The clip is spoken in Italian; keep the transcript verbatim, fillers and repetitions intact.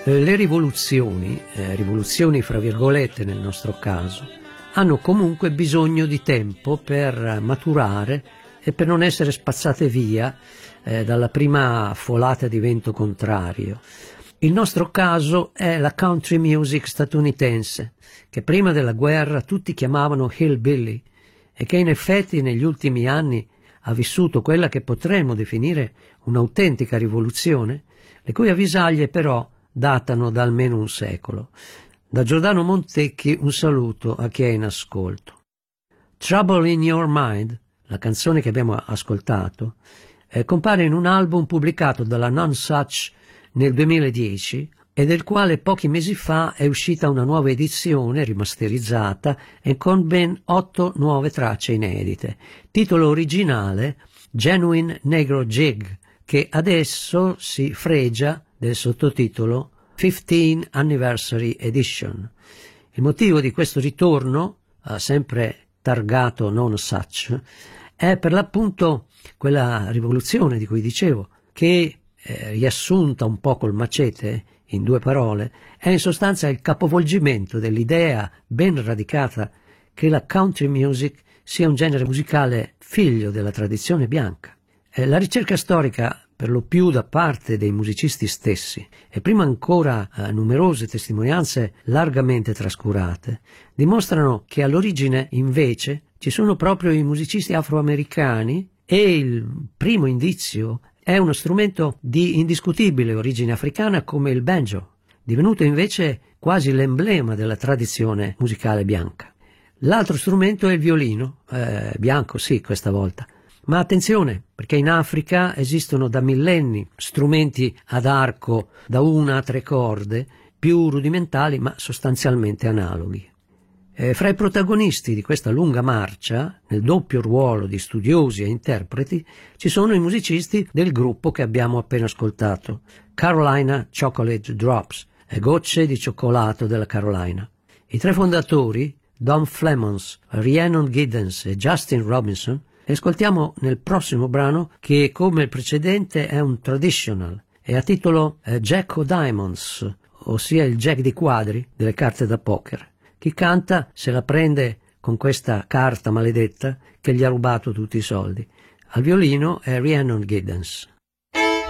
Eh, le rivoluzioni, eh, rivoluzioni fra virgolette nel nostro caso, hanno comunque bisogno di tempo per maturare e per non essere spazzate via eh, dalla prima folata di vento contrario. Il nostro caso è la country music statunitense, che prima della guerra tutti chiamavano hillbilly e che in effetti negli ultimi anni ha vissuto quella che potremmo definire un'autentica rivoluzione, le cui avvisaglie però datano da almeno un secolo. Da Giordano Montecchi un saluto a chi è in ascolto. Trouble in Your Mind, la canzone che abbiamo ascoltato, eh, compare in un album pubblicato dalla Nonesuch nel duemiladieci e del quale pochi mesi fa è uscita una nuova edizione rimasterizzata e con ben otto nuove tracce inedite. Titolo originale Genuine Negro Jig, che adesso si fregia del sottotitolo fifteenth Anniversary Edition. Il motivo di questo ritorno, eh, sempre targato Nonesuch, è per l'appunto quella rivoluzione di cui dicevo, che eh, riassunta un po' col macete in due parole, è in sostanza il capovolgimento dell'idea ben radicata che la country music sia un genere musicale figlio della tradizione bianca. Eh, la ricerca storica, per lo più da parte dei musicisti stessi, e prima ancora eh, numerose testimonianze largamente trascurate, dimostrano che all'origine, invece, ci sono proprio i musicisti afroamericani e il primo indizio è uno strumento di indiscutibile origine africana come il banjo, divenuto invece quasi l'emblema della tradizione musicale bianca. L'altro strumento è il violino, eh, bianco sì questa volta, ma attenzione, perché in Africa esistono da millenni strumenti ad arco da una a tre corde, più rudimentali ma sostanzialmente analoghi. Eh, fra i protagonisti di questa lunga marcia, nel doppio ruolo di studiosi e interpreti, ci sono i musicisti del gruppo che abbiamo appena ascoltato, Carolina Chocolate Drops, e gocce di cioccolato della Carolina. I tre fondatori, Don Flemons, Rhiannon Giddens e Justin Robinson, li ascoltiamo nel prossimo brano che, come il precedente, è un traditional e a titolo eh, Jack o' Diamonds, ossia il Jack di quadri delle carte da poker. Chi canta se la prende con questa carta maledetta che gli ha rubato tutti i soldi. Al violino è Rhiannon Giddens.